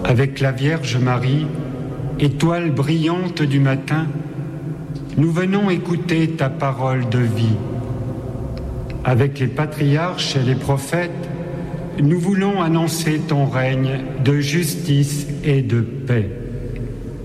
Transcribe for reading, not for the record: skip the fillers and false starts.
Avec la Vierge Marie, étoile brillante du matin, nous venons écouter ta parole de vie. Avec les patriarches et les prophètes, nous voulons annoncer ton règne de justice et de paix.